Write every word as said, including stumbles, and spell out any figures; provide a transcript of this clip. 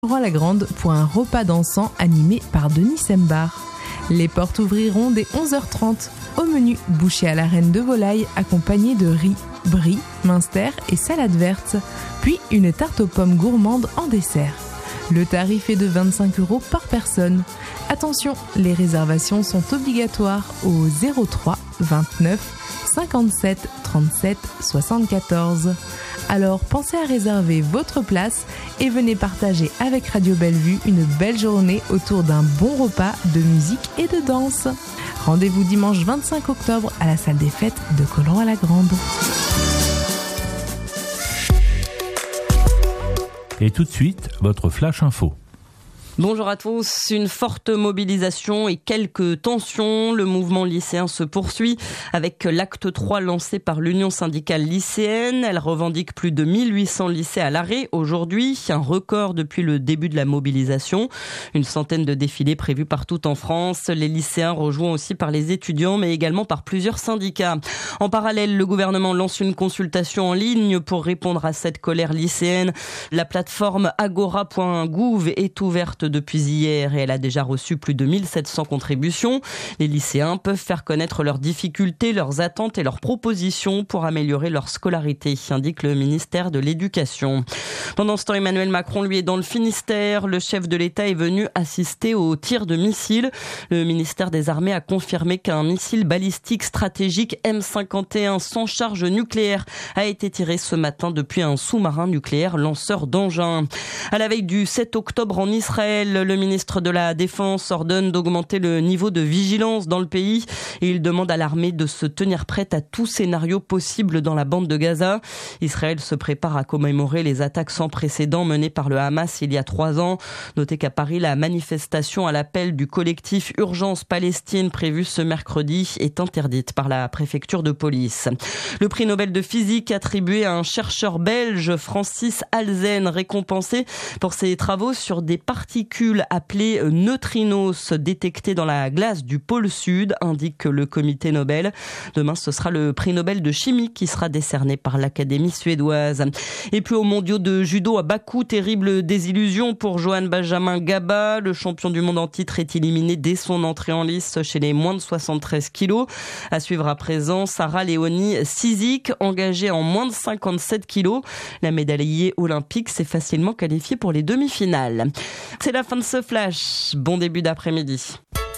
Roi-la-Grande pour un repas dansant animé par Denis Sembar. Les portes ouvriront dès onze heures trente. Au menu, bouchée à la reine de volaille accompagnée de riz, brie, minster et salade verte, puis une tarte aux pommes gourmande en dessert. Le tarif est de vingt-cinq euros par personne. Attention, les réservations sont obligatoires au zéro trois vingt-neuf cinquante-sept trente-sept soixante-quatorze. Alors pensez à réserver votre place et venez partager avec Radio Bellevue une belle journée autour d'un bon repas de musique et de danse. Rendez-vous dimanche vingt-cinq octobre à la salle des fêtes de Colleran-la-Grande. Et tout de suite, votre Flash Info. Bonjour à tous. Une forte mobilisation et quelques tensions. Le mouvement lycéen se poursuit avec l'acte trois lancé par l'Union syndicale lycéenne. Elle revendique plus de mille huit cents lycées à l'arrêt aujourd'hui, un record depuis le début de la mobilisation. Une centaine de défilés prévus partout en France. Les lycéens rejoints aussi par les étudiants, mais également par plusieurs syndicats. En parallèle, le gouvernement lance une consultation en ligne pour répondre à cette colère lycéenne. La plateforme agora point gouv est ouverte depuis hier et elle a déjà reçu plus de mille sept cents contributions. Les lycéens peuvent faire connaître leurs difficultés, leurs attentes et leurs propositions pour améliorer leur scolarité, indique le ministère de l'Éducation. Pendant ce temps, Emmanuel Macron, lui, est dans le Finistère. Le chef de l'État est venu assister au tir de missiles. Le ministère des Armées a confirmé qu'un missile balistique stratégique M cinquante et un sans charge nucléaire a été tiré ce matin depuis un sous-marin nucléaire lanceur d'engins. À la veille du sept octobre en Israël, le ministre de la Défense ordonne d'augmenter le niveau de vigilance dans le pays et il demande à l'armée de se tenir prête à tout scénario possible dans la bande de Gaza. Israël se prépare à commémorer les attaques sans précédent menées par le Hamas il y a trois ans. Notez qu'à Paris, la manifestation à l'appel du collectif Urgence Palestine prévue ce mercredi est interdite par la préfecture de police. Le prix Nobel de physique attribué à un chercheur belge, Francis Halzen, récompensé pour ses travaux sur des particules appelés neutrinos détectés dans la glace du pôle Sud, indique le comité Nobel. Demain, ce sera le prix Nobel de chimie qui sera décerné par l'Académie suédoise. Et puis aux mondiaux de judo à Bakou, terrible désillusion pour Johan Benjamin Gaba. Le champion du monde en titre est éliminé dès son entrée en lice chez les moins de soixante-treize kilos. À suivre à présent, Sarah Léonie Sizik, engagée en moins de cinquante-sept kilos. La médaillée olympique s'est facilement qualifiée pour les demi-finales. C'est la fin de ce flash. Bon début d'après-midi.